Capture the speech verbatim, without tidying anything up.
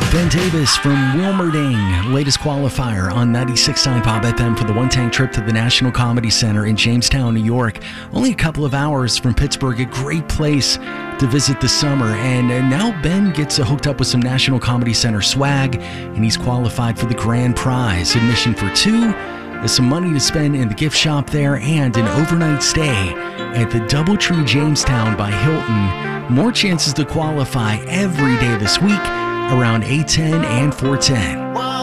Ben Davis from Wilmerding, latest qualifier on ninety-six point nine Pop F M for the one-tank trip to the National Comedy Center in Jamestown, New York. Only a couple of hours from Pittsburgh, a great place to visit this summer. And now Ben gets hooked up with some National Comedy Center swag, and he's qualified for the grand prize. Admission for two, there's some money to spend in the gift shop there, and an overnight stay at the Doubletree Jamestown by Hilton. More chances to qualify every day this week around eight ten and four ten.